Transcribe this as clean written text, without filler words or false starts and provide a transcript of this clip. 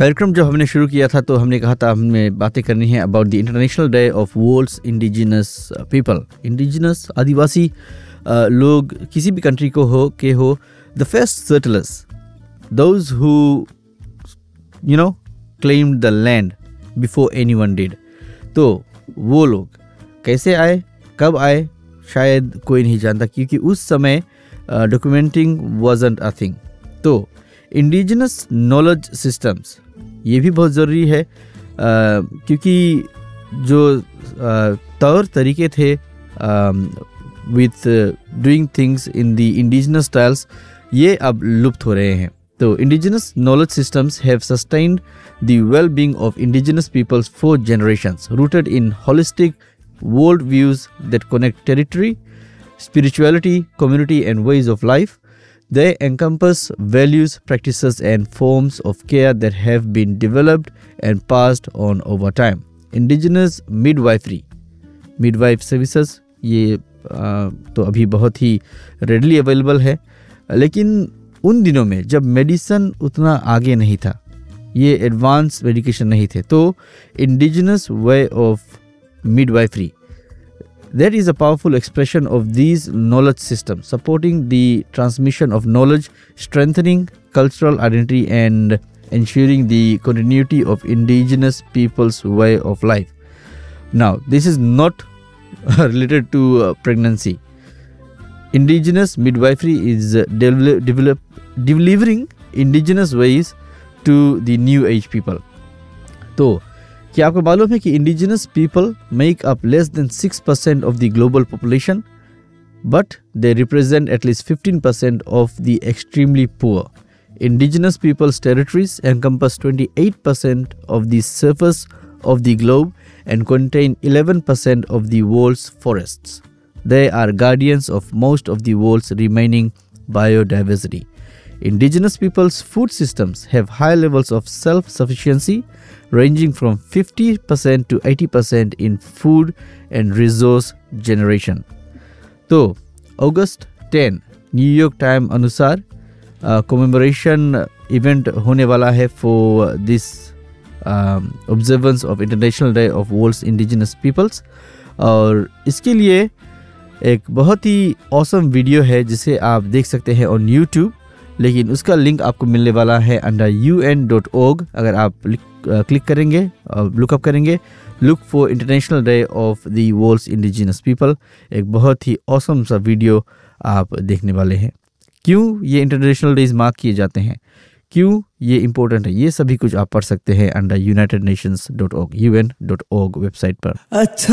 कार्यक्रम जब हमने शुरू किया था तो हमने कहा था हमें बातें करनी है about the international day of world's indigenous people. Indigenous आदिवासी लोग किसी भी कंट्री को हो the first settlers, those who claimed the land before anyone did। तो वो लोग कैसे आए, कब आए, शायद कोई नहीं जानता, क्योंकि उस समय डॉक्यूमेंटिंग वाजंट अ थिंग। तो इंडिजिनस नॉलेज सिस्टम्स ये भी बहुत ज़रूरी है, क्योंकि जो तौर तरीके थे with doing things in the indigenous styles, ये अब लुप्त हो रहे हैं। तो indigenous knowledge systems have sustained the well-being of indigenous peoples for generations, rooted in holistic world views that connect territory, spirituality, community, and ways of life. They encompass values, practices, and forms of care that have been developed and passed on over time. Indigenous midwife services ये तो अभी बहुत ही readily available है, लेकिन उन दिनों में जब मेडिसिन उतना आगे नहीं था, ये एडवांस मेडिकेशन नहीं थे, तो indigenous way of midwifery, that is a powerful expression of these knowledge system supporting the transmission of knowledge, strengthening cultural identity and ensuring the continuity of indigenous people's way of life. Now, this is not related to pregnancy. Indigenous midwifery is delivering indigenous ways to the new age people. तो क्या आपको मालूम है कि indigenous people make up less than 6% of the global population, but they represent at least 15% of the extremely poor. Indigenous people's territories encompass 28% of the surface of the globe and contain 11% of the world's forests. They are guardians of most of the world's remaining biodiversity. Indigenous people's food systems have high levels of self-sufficiency, ranging from 50% to 80% in food and resource generation. तो अगस्त 10 New York time अनुसार commemoration event होने वाला है for this observance of international day of world's indigenous peoples. और इसके लिए एक बहुत ही ऑसम वीडियो है जिसे आप देख सकते हैं ऑन यूट्यूब, लेकिन उसका लिंक आपको मिलने वाला है अंडर un.org। अगर आप क्लिक करेंगे और लुकअप करेंगे, look for international day of the world's indigenous people, एक बहुत ही ऑसम सा वीडियो आप देखने वाले हैं। क्यों ये इंटरनेशनल डेज मार्क किए जाते हैं, क्यों ये इम्पोर्टेंट है, ये सभी कुछ आप पढ़ सकते हैं under united nations.org, un.org website पर। अच्छा।